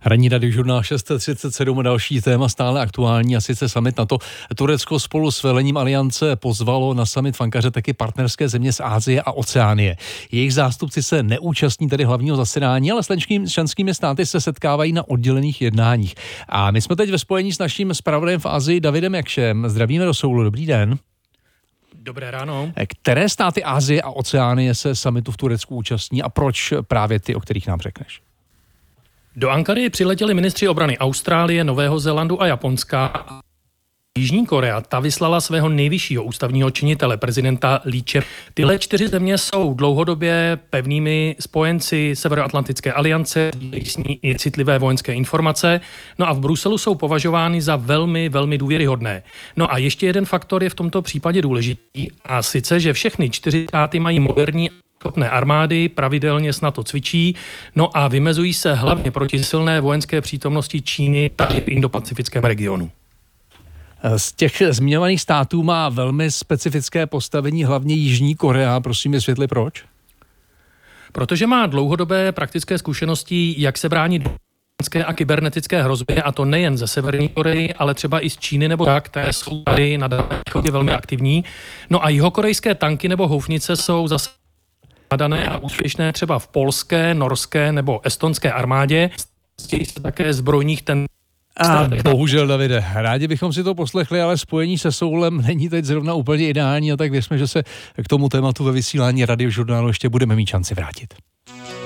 Ranní radiožurnál 637 a další téma stále aktuální, a sice summit NATO. Turecko spolu s velením aliance pozvalo na summit v Ankaře taky partnerské země z Asie a Oceánie. Jejich zástupci se neúčastní tedy hlavního zasedání, ale s členskými státy se setkávají na oddělených jednáních. A my jsme teď ve spojení s naším zpravodajem v Asii Davidem Jakšem. Zdravíme do Soulu, dobrý den. Dobré ráno. Které státy Asie a Oceánie se summitu v Turecku účastní a proč právě ty, o kterých nám řekneš? Do Ankary přiletěli ministři obrany Austrálie, Nového Zélandu a Japonska. Jižní Korea, ta vyslala svého nejvyššího ústavního činitele, prezidenta Lee Jae-myung. Tyhle 4 země jsou dlouhodobě pevnými spojenci Severoatlantické aliance, dělí s ní i citlivé vojenské informace, no a v Bruselu jsou považovány za velmi, velmi důvěryhodné. No a ještě jeden faktor je v tomto případě důležitý, a sice, že všechny 4 státy mají moderní schopné armády, pravidelně s NATO cvičí, no a vymezují se hlavně proti silné vojenské přítomnosti Číny tady v indopacifickém regionu. Z těch zmiňovaných států má velmi specifické postavení hlavně Jižní Korea. Prosím, vysvětli proč? Protože má dlouhodobé praktické zkušenosti, jak se bránit vojenské a kybernetické hrozby, a to nejen ze Severní Koreji, ale třeba i z Číny nebo tak, které jsou tady na východě velmi aktivní. No a jihokorejské tanky nebo houfnice jsou zase nadané a úspěšné třeba v polské, norské nebo estonské armádě. Stějí se také zbrojních Bohužel, Davide, rádi bychom si to poslechli, ale spojení se Soulem není teď zrovna úplně ideální, a tak věřme, že se k tomu tématu ve vysílání radiožurnálu ještě budeme mít šanci vrátit.